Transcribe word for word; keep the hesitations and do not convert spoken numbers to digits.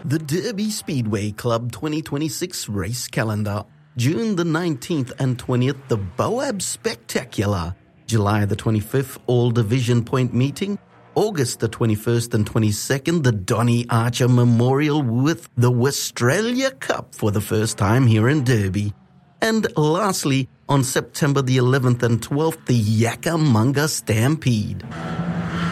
The Derby Speedway Club twenty twenty-six race calendar. June the nineteenth and twentieth, the Boab Spectacular. July the twenty-fifth, All Division Point Meeting. August the twenty-first and twenty-second, the Donny Archer Memorial with the Westralia Cup for the first time here in Derby. And lastly, on September the eleventh and twelfth, the Yakka Munga Stampede.